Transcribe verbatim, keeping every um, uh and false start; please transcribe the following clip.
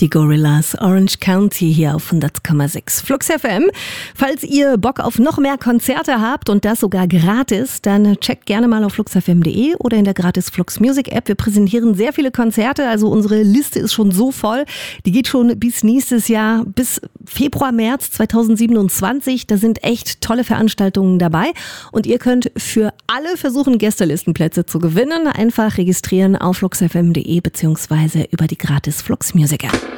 Die Gorillaz, Orange County hier auf hundert Komma sechs Flux F M. Falls ihr Bock auf noch mehr Konzerte habt und das sogar gratis, dann checkt gerne mal auf flux f m punkt d e oder in der gratis Flux Music App. Wir präsentieren sehr viele Konzerte, also unsere Liste ist schon so voll. Die geht schon bis nächstes Jahr, bis Februar, März zweitausendsiebenundzwanzig. Da sind echt tolle Veranstaltungen dabei und ihr könnt für alle versuchen, Gästelistenplätze zu gewinnen. Einfach registrieren auf flux f m punkt d e beziehungsweise über die gratis Flux Music App.